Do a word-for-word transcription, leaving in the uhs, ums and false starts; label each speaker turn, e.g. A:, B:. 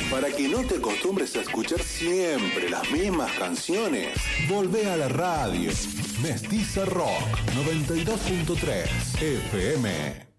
A: Para que no te acostumbres a escuchar siempre las mismas canciones, volvé a la radio. Mestiza Rock noventa y dos punto tres F M.